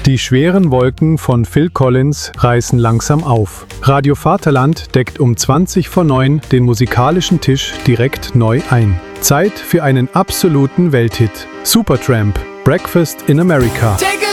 Die schweren Wolken von Phil Collins reißen langsam auf. Radio Vaterland deckt um 20:09 den musikalischen Tisch direkt neu ein. Zeit für einen absoluten Welthit. Supertramp, Breakfast in America.